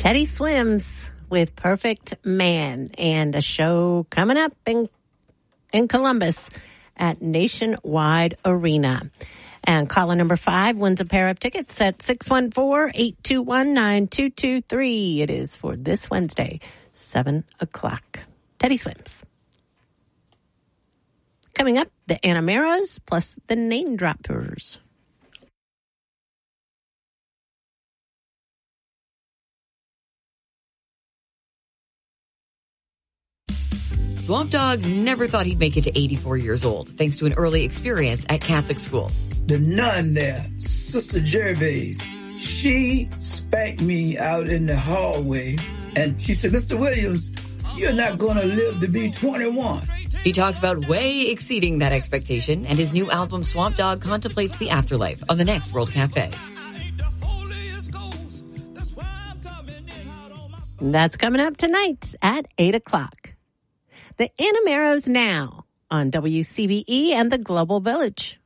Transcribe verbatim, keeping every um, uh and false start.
Teddy Swims with Perfect Man, and a show coming up in, in Columbus at Nationwide Arena. And caller number five wins a pair of tickets at six one four, eight two one, nine two two three. It is for this Wednesday, seven o'clock. Teddy Swims. Coming up, the Anameros plus the Name Droppers. Swamp Dogg never thought he'd make it to eighty-four years old, thanks to an early experience at Catholic school. The nun there, Sister Gervais, she spanked me out in the hallway, and she said, Mister Williams, you're not going to live to be twenty-one. He talks about way exceeding that expectation, and his new album, Swamp Dogg, contemplates the afterlife on the next World Cafe. That's coming up tonight at eight o'clock. The Anameros now on W C B E and the Global Village.